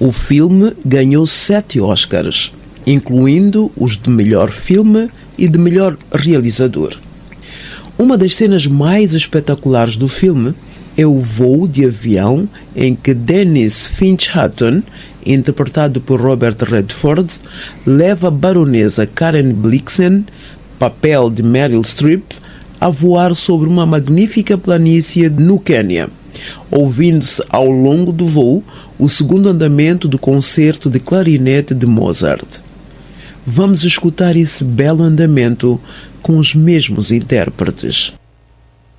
O filme ganhou 7 Oscars, incluindo os de melhor filme e de melhor realizador. Uma das cenas mais espetaculares do filme é o voo de avião em que Dennis Finch Hatton, interpretado por Robert Redford, leva a baronesa Karen Blixen, papel de Meryl Streep, a voar sobre uma magnífica planície no Quênia, ouvindo-se ao longo do voo o segundo andamento do concerto de clarinete de Mozart. Vamos escutar esse belo andamento com os mesmos intérpretes.